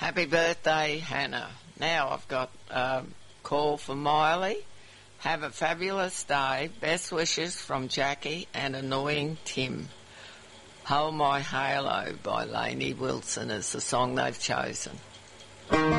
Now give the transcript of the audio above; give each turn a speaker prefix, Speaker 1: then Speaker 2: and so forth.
Speaker 1: Happy birthday, Hannah. Now I've got a call from Miley. Have a fabulous day. Best wishes from Jackie and annoying Tim. Hold My Halo by Lainey Wilson is the song they've chosen.